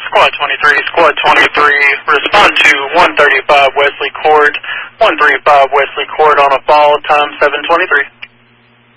Squad 23, Squad 23, respond to 135 Wesley Court, 135 Wesley Court on a fall, time 7:23.